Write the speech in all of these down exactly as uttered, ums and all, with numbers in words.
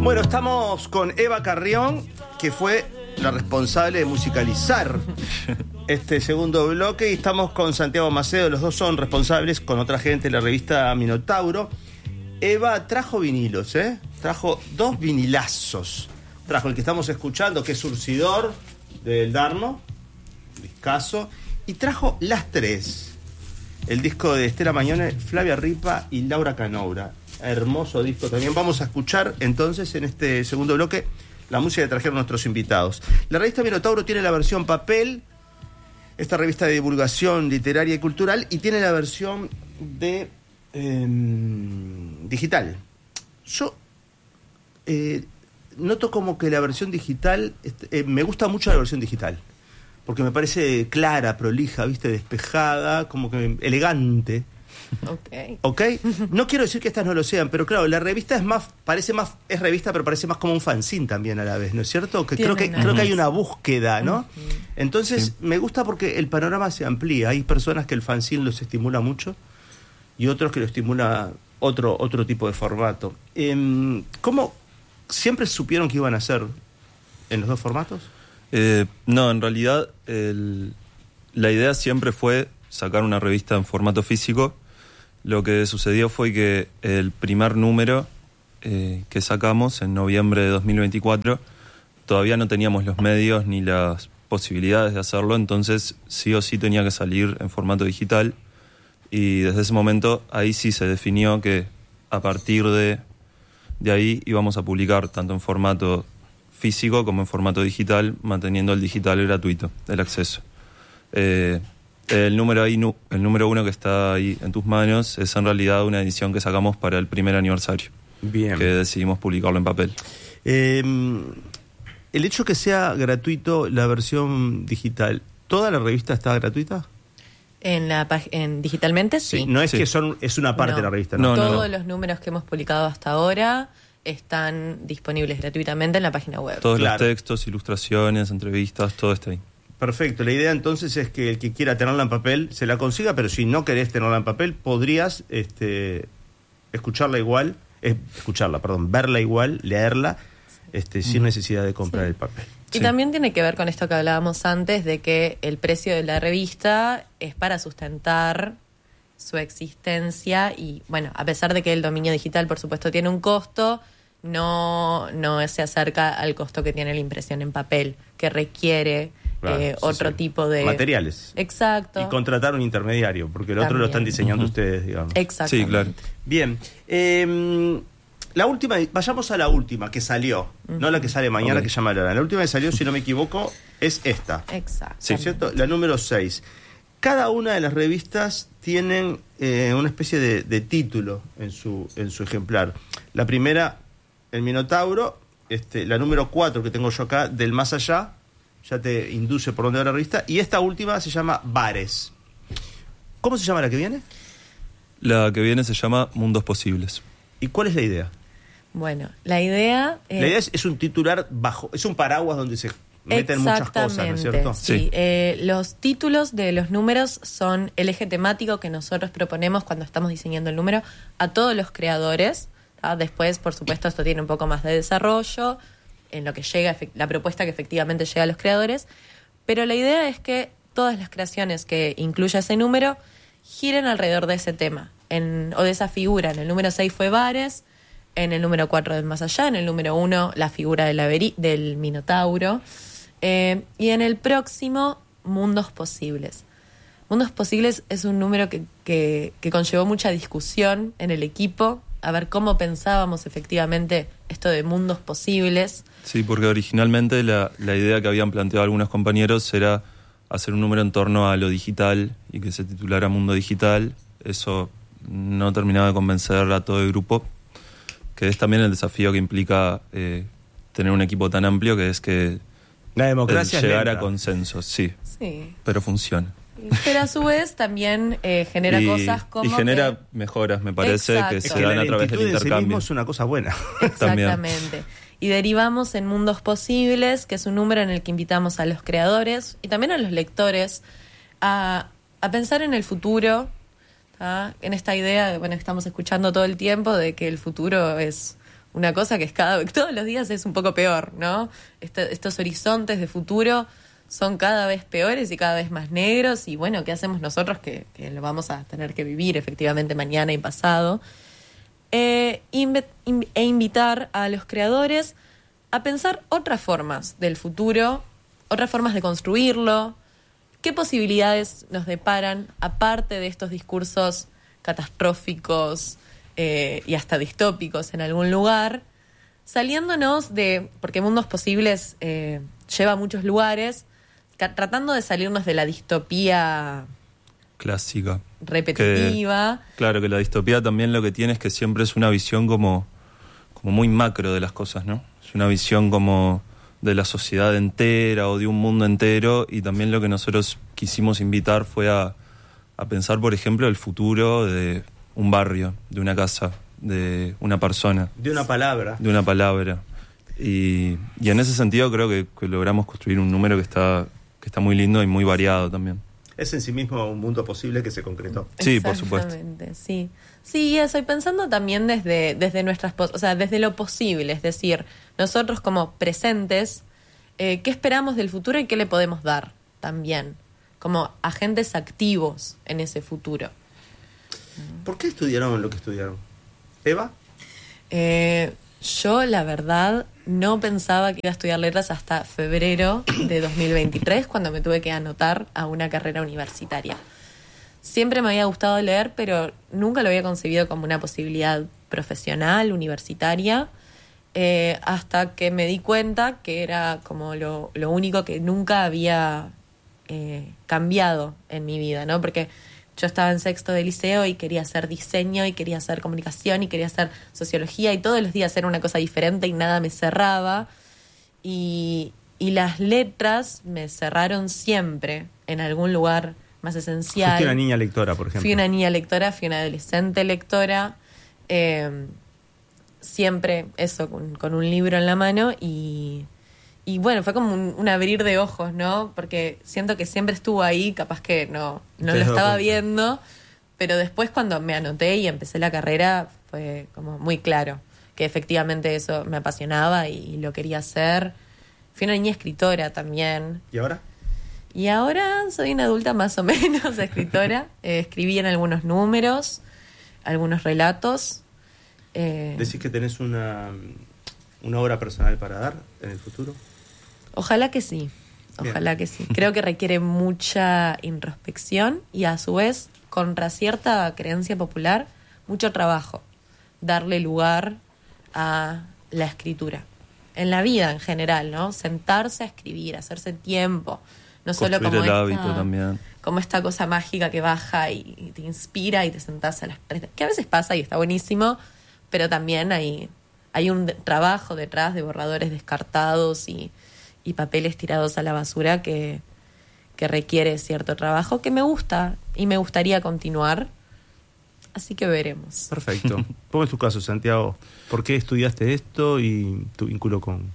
Bueno, estamos con Eva Carrión, que fue la responsable de musicalizar este segundo bloque, y estamos con Santiago Macedo. Los dos son responsables con otra gente de la revista Minotauro. Eva trajo vinilos, ¿eh? Trajo dos vinilazos. Trajo el que estamos escuchando, que es Surcidor, del Darno, discazo, y trajo Las Tres, el disco de Estela Mañone, Flavia Ripa y Laura Canoura. Hermoso disco también. Vamos a escuchar entonces en este segundo bloque la música que trajeron nuestros invitados. La revista Minotauro tiene la versión papel, esta revista de divulgación literaria y cultural, y tiene la versión de eh, digital. Yo eh, noto como que la versión digital, eh, me gusta mucho la versión digital, porque me parece clara, prolija, viste, despejada, como que elegante. Ok. ¿Ok? No quiero decir que estas no lo sean, pero claro, la revista es más, parece más, es revista, pero parece más como un fanzine también a la vez, ¿no es cierto? Que creo que, creo que hay una búsqueda, ¿no? Uh-huh. Entonces, sí, me gusta porque el panorama se amplía. Hay personas que el fanzine los estimula mucho y otros que lo estimula otro, otro tipo de formato. Eh, ¿Cómo siempre supieron que iban a hacer en los dos formatos? Eh, no, en realidad el, la idea siempre fue sacar una revista en formato físico. Lo que sucedió fue que el primer número eh, que sacamos en noviembre de dos mil veinticuatro todavía no teníamos los medios ni las posibilidades de hacerlo, entonces sí o sí tenía que salir en formato digital, y desde ese momento ahí sí se definió que a partir de, de ahí íbamos a publicar tanto en formato físico como en formato digital, manteniendo el digital gratuito, el acceso. Eh, El número ahí, el número uno que está ahí en tus manos es en realidad una edición que sacamos para el primer aniversario. Bien. Que decidimos publicarlo en papel. Eh, el hecho que sea gratuito la versión digital, ¿toda la revista está gratuita? En la en digitalmente sí. sí. No es sí. que son es una parte no. de la revista, ¿no? no Todos no, no. los números que hemos publicado hasta ahora están disponibles gratuitamente en la página web. Todos claro. los textos, ilustraciones, entrevistas, todo está ahí. Perfecto, la idea entonces es que el que quiera tenerla en papel se la consiga, pero si no querés tenerla en papel, podrías este, escucharla igual, eh, escucharla, perdón, verla igual, leerla, este, mm. sin necesidad de comprar sí. el papel. Y sí. también tiene que ver con esto que hablábamos antes, de que el precio de la revista es para sustentar su existencia, y bueno, a pesar de que el dominio digital por supuesto tiene un costo, no, no se acerca al costo que tiene la impresión en papel, que requiere Claro, eh, sí, otro sí. tipo de materiales. Exacto. Y contratar un intermediario, porque el También. otro lo están diseñando uh-huh. ustedes, digamos. Exactamente. Sí, claro. Bien. Eh, la última, vayamos a la última que salió, uh-huh. no la que sale mañana, okay. que llama Lola. La última que salió, si no me equivoco, es esta. Exacto. Sí, ¿cierto? La número seis. Cada una de las revistas tienen eh, una especie de, de título en su, en su ejemplar. La primera, el Minotauro, este, la número cuatro que tengo yo acá, Del Más Allá, ya te induce por dónde va la revista, y esta última se llama Bares. ¿Cómo se llama la que viene? La que viene se llama Mundos Posibles. ¿Y cuál es la idea? Bueno, la idea... Eh... La idea es, es un titular bajo, es un paraguas donde se meten muchas cosas, ¿no es cierto? Sí, sí. Eh, los títulos de los números son el eje temático que nosotros proponemos cuando estamos diseñando el número a todos los creadores, ¿tá? Después, por supuesto, esto tiene un poco más de desarrollo en lo que llega, la propuesta que efectivamente llega a los creadores, pero la idea es que todas las creaciones que incluya ese número giren alrededor de ese tema, en, o de esa figura. En el número seis fue Bares, en el número cuatro Del Más Allá, en el número uno la figura del, averi, del Minotauro, eh, y en el próximo Mundos Posibles. Mundos Posibles es un número que, que, que conllevó mucha discusión en el equipo, a ver cómo pensábamos efectivamente esto de mundos posibles. Sí, porque originalmente la, la idea que habían planteado algunos compañeros era hacer un número en torno a lo digital y que se titulara Mundo Digital. Eso no terminaba de convencer a todo el grupo, que es también el desafío que implica eh, tener un equipo tan amplio, que es que la democracia llegar es a consensos, sí, sí, pero funciona. Pero a su vez también eh, genera y, cosas como y genera que... mejoras, me parece. Exacto. Que se es que dan la a través del intercambio. Sí mismo es una cosa buena. Exactamente. Y derivamos en Mundos Posibles, que es un número en el que invitamos a los creadores y también a los lectores a, a pensar en el futuro, ¿tá? En esta idea, bueno, que estamos escuchando todo el tiempo de que el futuro es una cosa que es cada todos los días es un poco peor, ¿no? Este, estos horizontes de futuro son cada vez peores y cada vez más negros, y bueno, ¿qué hacemos nosotros que, que lo vamos a tener que vivir efectivamente mañana y pasado? Eh, inv- in- e invitar a los creadores a pensar otras formas del futuro, otras formas de construirlo, qué posibilidades nos deparan, aparte de estos discursos catastróficos eh, y hasta distópicos en algún lugar, saliéndonos de, porque Mundos Posibles eh, lleva a muchos lugares, ca- tratando de salirnos de la distopía Clásica. repetitiva. Que, claro, que la distopía también lo que tiene es que siempre es una visión como, como muy macro de las cosas, ¿no? Es una visión como de la sociedad entera o de un mundo entero, y también lo que nosotros quisimos invitar fue a, a pensar, por ejemplo, el futuro de un barrio, de una casa, de una persona. De una palabra. De una palabra. Y, y en ese sentido creo que, que logramos construir un número que está, que está muy lindo y muy variado también. Es en sí mismo un mundo posible que se concretó. Sí, por supuesto. Exactamente, sí. Sí, eso, y pensando también desde, desde nuestras, pos- o sea, desde lo posible, es decir, nosotros como presentes, eh, ¿qué esperamos del futuro y qué le podemos dar también? Como agentes activos en ese futuro. ¿Por qué estudiaron lo que estudiaron? ¿Eva? Eh, yo, la verdad, no pensaba que iba a estudiar letras hasta febrero de dos mil veintitrés, cuando me tuve que anotar a una carrera universitaria. Siempre me había gustado leer, pero nunca lo había concebido como una posibilidad profesional, universitaria, eh, hasta que me di cuenta que era como lo, lo único que nunca había eh, cambiado en mi vida, ¿no? Porque yo estaba en sexto de liceo y quería hacer diseño y quería hacer comunicación y quería hacer sociología, y todos los días era una cosa diferente y nada me cerraba. Y, y las letras me cerraron siempre en algún lugar más esencial. Fuiste una niña lectora, por ejemplo. Fui una niña lectora, fui una adolescente lectora. Eh, siempre eso, con, con un libro en la mano. Y, y bueno, fue como un, un abrir de ojos, ¿no? Porque siento que siempre estuvo ahí, capaz que no, no Te lo has dado estaba cuenta. viendo. Pero después, cuando me anoté y empecé la carrera, fue como muy claro que efectivamente eso me apasionaba y lo quería hacer. Fui una niña escritora también. ¿Y ahora? Y ahora soy una adulta más o menos escritora. Eh, escribí en algunos números, algunos relatos. Eh, ¿Decís que tenés una, una obra personal para dar en el futuro? ojalá que sí, ojalá Bien. que sí. Creo que requiere mucha introspección y a su vez, contra cierta creencia popular, mucho trabajo. Darle lugar a la escritura. En la vida en general, ¿no? Sentarse a escribir, hacerse tiempo. No solo como Construir el esta, hábito también. como esta cosa mágica que baja y, y te inspira y te sentás a las tres, que a veces pasa y está buenísimo, pero también hay, hay un de- trabajo detrás de borradores descartados y, y papeles tirados a la basura que, que requiere cierto trabajo, que me gusta y me gustaría continuar, así que veremos. Perfecto. ¿Cómo es tu caso, Santiago? ¿Por qué estudiaste esto y tu vínculo con,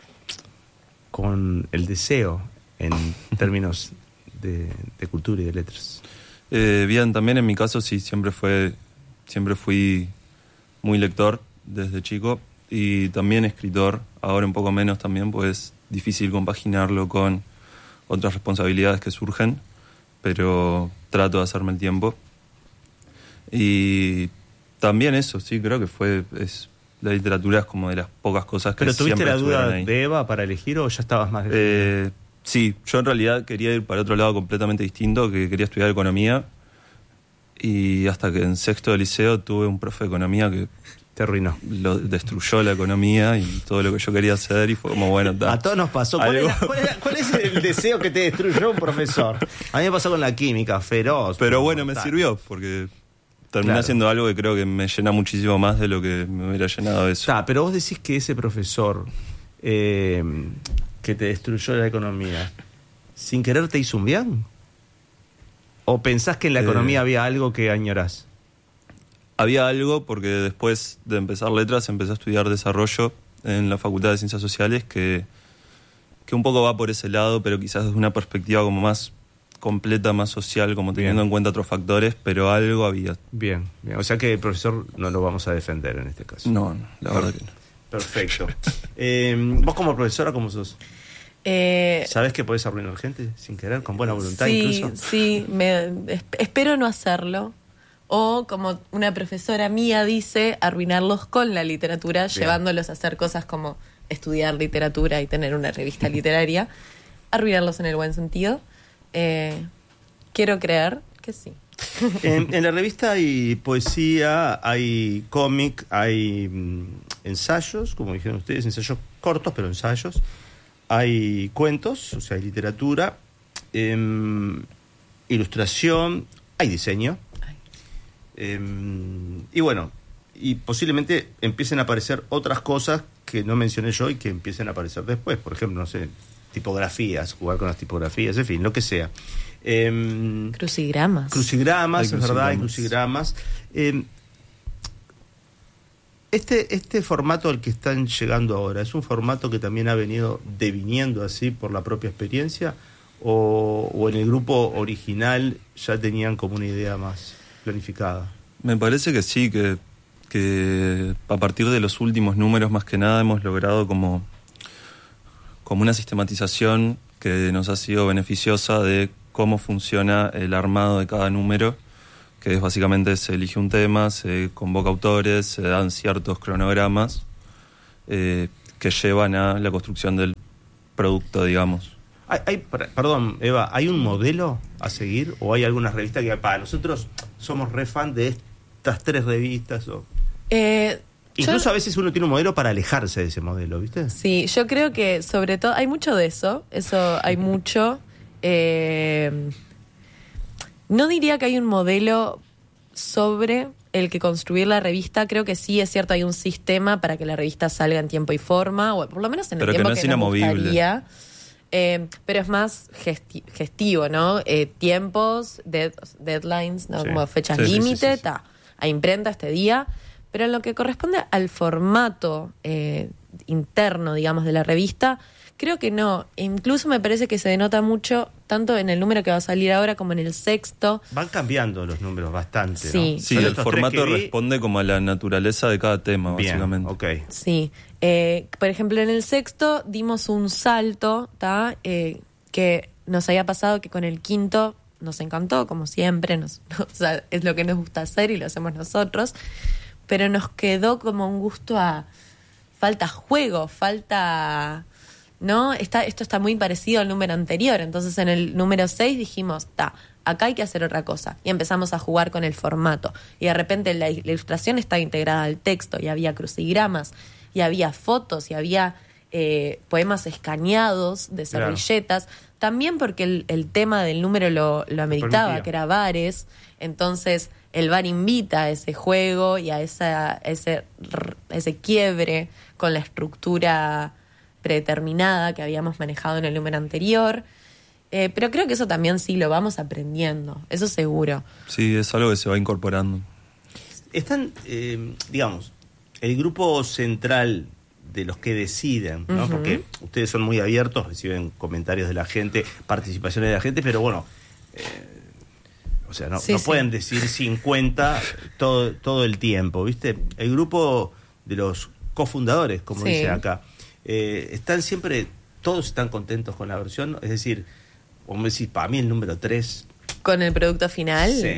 con el deseo en términos de, de cultura y de letras? Eh, bien, también en mi caso sí, siempre fue, siempre fui muy lector desde chico y también escritor, ahora un poco menos también, pues es difícil compaginarlo con otras responsabilidades que surgen, pero trato de hacerme el tiempo. Y también eso, sí, creo que fue, es, la literatura es como de las pocas cosas que ¿Pero tuviste siempre la duda estuvieron ahí. de Eva para elegir o ya estabas más de... Eh, sí, yo en realidad quería ir para otro lado completamente distinto, que quería estudiar economía, y hasta que en sexto de liceo tuve un profe de economía que Te arruinó. lo destruyó la economía y todo lo que yo quería hacer, y fue como, bueno, ta. A todos nos pasó. ¿Cuál, Algo- era- cuál era- cuál es el deseo que te destruyó un profesor? A mí me pasó con la química, feroz. Pero bueno, me mortal. sirvió, porque terminé Claro. haciendo algo que creo que me llena muchísimo más de lo que me hubiera llenado eso. Ta, pero vos decís que ese profesor eh, que te destruyó la economía, ¿sin querer te hizo un bien? ¿O pensás que en la Eh. economía había algo que añorás? Había algo, porque después de empezar letras empecé a estudiar desarrollo en la Facultad de Ciencias Sociales, que, que un poco va por ese lado, pero quizás desde una perspectiva como más completa, más social, como teniendo Bien. en cuenta otros factores, pero algo había. Bien, bien. O sea que el profesor no lo vamos a defender en este caso. No, no, la verdad que no. Perfecto. Eh, ¿Vos como profesora cómo sos? Eh, ¿Sabés que podés arruinar gente sin querer, con buena voluntad sí, incluso? Sí, me, es- espero no hacerlo. O, como una profesora mía dice, arruinarlos con la literatura, Bien. llevándolos a hacer cosas como estudiar literatura y tener una revista literaria. Arruinarlos en el buen sentido. Eh, quiero creer que sí. En, en la revista hay poesía, hay cómic, hay mm, ensayos, como dijeron ustedes, ensayos cortos, pero ensayos. Hay cuentos, o sea, hay literatura, em, ilustración, hay diseño. Ay. Em, y bueno, y posiblemente empiecen a aparecer otras cosas que no mencioné yo y que empiecen a aparecer después. Por ejemplo, no sé, tipografías, jugar con las tipografías, en fin, lo que sea. Em, Crucigramas. Crucigramas, Hay es verdad, hay crucigramas. crucigramas. Em, este, este formato al que están llegando ahora, ¿es un formato que también ha venido deviniendo así por la propia experiencia? ¿O, o en el grupo original ya tenían como una idea más planificada? Me parece que sí, que, que a partir de los últimos números más que nada hemos logrado como, como una sistematización que nos ha sido beneficiosa de cómo funciona el armado de cada número, que es básicamente se elige un tema, se convoca autores, se dan ciertos cronogramas eh, que llevan a la construcción del producto, digamos. Hay, hay, per- perdón, Eva, ¿hay un modelo a seguir? ¿O hay algunas revistas que para nosotros somos re fan de estas tres revistas? O... Eh, Incluso yo- a veces uno tiene un modelo para alejarse de ese modelo, ¿viste? Sí, yo creo que sobre todo hay mucho de eso, eso hay mucho. Eh, no diría que hay un modelo sobre el que construir la revista, creo que sí es cierto, hay un sistema para que la revista salga en tiempo y forma, o por lo menos en el Pero que tiempo no que, es nos inamovible. gustaría. Eh, pero es más gesti- gestivo, ¿no? Eh, tiempos, dead- deadlines, ¿no? Sí. Como fechas Sí, sí, sí, límite, sí, sí. ta, a imprenta este día. Pero en lo que corresponde al formato eh, interno, digamos, de la revista, creo que no. Incluso me parece que se denota mucho, tanto en el número que va a salir ahora como en el sexto. Van cambiando los números bastante, Sí. ¿no? Sí, Son el estos formato tres que vi. responde como a la naturaleza de cada tema, Bien, básicamente. ok. Sí. Eh, por ejemplo, en el sexto dimos un salto, ¿tá? Eh, que nos había pasado que con el quinto nos encantó, como siempre, nos, o sea, es lo que nos gusta hacer y lo hacemos nosotros, pero nos quedó como un gusto a falta juego, falta, ¿no? Está, esto está muy parecido al número anterior, entonces en el número seis dijimos, ta, acá hay que hacer otra cosa, y empezamos a jugar con el formato, y de repente la, la ilustración estaba integrada al texto, y había crucigramas, y había fotos, y había eh, poemas escaneados de Claro. servilletas, también porque el, el tema del número lo, lo ameritaba, permitía. que era bares, entonces el bar invita a ese juego y a esa, ese, r- ese quiebre con la estructura predeterminada que habíamos manejado en el número anterior. Eh, pero creo que eso también sí lo vamos aprendiendo, eso seguro. Sí, es algo que se va incorporando. Están, eh, digamos, el grupo central de los que deciden, ¿no? Ujú. Porque ustedes son muy abiertos, reciben comentarios de la gente, participaciones de la gente, pero bueno, eh, o sea, no, Sí, no sí. pueden decir cincuenta todo, todo el tiempo, ¿viste? El grupo de los cofundadores, como Sí. dicen acá, eh, están siempre, todos están contentos con la versión, es decir, como me decís, para mí el número tres, Con el producto final. sí.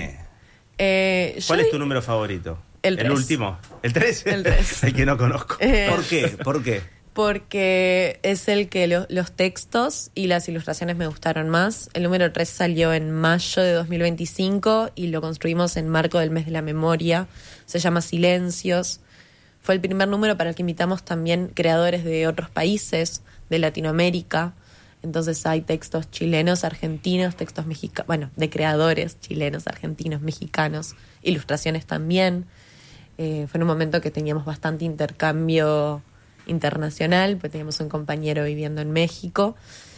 eh, yo ¿Cuál es di- tu número favorito? El tres. último. ¿El tres? El tres. El que no conozco. Eh. ¿Por qué? ¿Por qué? Porque es el que lo- los textos y las ilustraciones me gustaron más. El número tres salió en mayo de dos mil veinticinco y lo construimos en marco del mes de la memoria. Se llama Silencios. Fue el primer número para el que invitamos también creadores de otros países, de Latinoamérica. Entonces hay textos chilenos, argentinos, textos mexicanos, bueno, de creadores chilenos, argentinos, mexicanos, ilustraciones también. Eh, fue en un momento que teníamos bastante intercambio internacional, pues teníamos un compañero viviendo en México.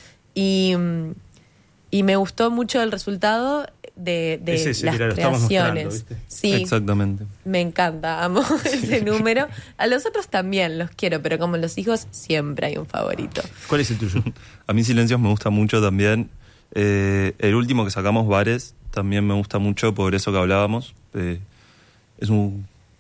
Y, mm, y me gustó mucho el resultado de, de Es ese, las mirá, lo estamos creaciones. mostrando, ¿viste? Sí, Exactamente. me encanta, amo ese número. A los otros también los quiero, pero como los hijos siempre hay un favorito. ¿Cuál es el tuyo? A mí Silencios me gusta mucho también. Eh, el último que sacamos, Bares, también me gusta mucho por eso que hablábamos. Eh, es un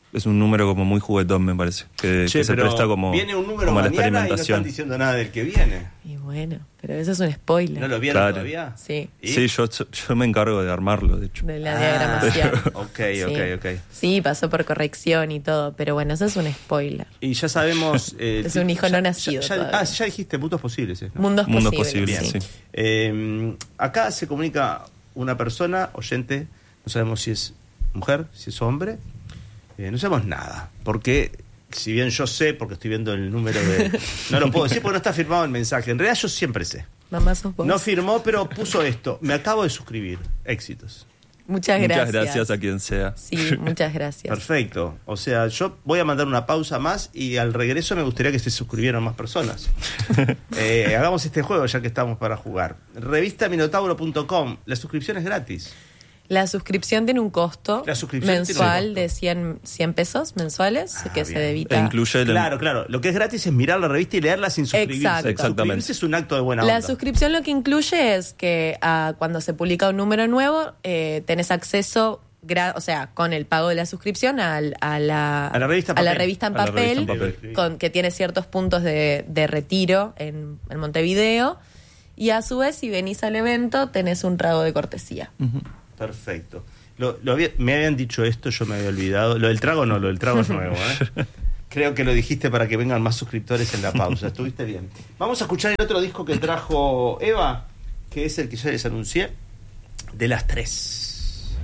es un número como muy juguetón, me parece. Que, Che, que se pero presta como, viene un número como a la mañana y no experimentación. están diciendo nada del que viene. Y bueno, pero eso es un spoiler. ¿No lo vieron Claro. todavía? Sí. ¿Y? Sí, yo, yo me encargo de armarlo, de hecho. De la Ah, diagramación. ok, Sí. ok, ok. Sí, pasó por corrección y todo, pero bueno, eso es un spoiler. Y ya sabemos... eh, Es un hijo ya- no nacido ya- ya- todavía. ah, ya dijiste mundos posibles. ¿eh? ¿no? Mundos, Mundos posibles. posibles, sí. sí. Eh, acá se comunica una persona, oyente, no sabemos si es mujer, si es hombre, eh, no sabemos nada, porque si bien yo sé, porque estoy viendo el número de... No lo puedo decir porque no está firmado el mensaje, en realidad yo siempre sé. Mamá, sos vos. No firmó, pero puso esto, me acabo de suscribir, éxitos. Muchas Muchas gracias. gracias a quien sea. Sí, muchas gracias. Perfecto, o sea, yo voy a mandar una pausa más y al regreso me gustaría que se suscribieran más personas. Eh, hagamos este juego ya que estamos para jugar. Revista minotauro punto com, la suscripción es gratis. La suscripción tiene un costo La suscripción mensual tiene un costo. de cien, cien pesos mensuales Ah, que se bien. debita. E incluye el, Claro, claro. Lo que es gratis es mirar la revista y leerla sin suscribirse. Exacto. Exactamente. Suscribirse es un acto de buena La onda. suscripción lo que incluye es que ah, cuando se publica un número nuevo, eh, tenés acceso, gra- o sea, con el pago de la suscripción al- a, la, A la revista en a la papel. revista en A la papel, revista en papel. con, que tiene ciertos puntos de, de retiro en, en Montevideo. Y a su vez, si venís al evento, tenés un trago de cortesía. Perfecto. Lo, lo había- me habían dicho esto, yo me había olvidado. Lo del trago no, lo del trago es nuevo, ¿eh? Creo que lo dijiste para que vengan más suscriptores en la pausa. Estuviste bien. Vamos a escuchar el otro disco que trajo Eva, que es el que ya les anuncié, de las tres.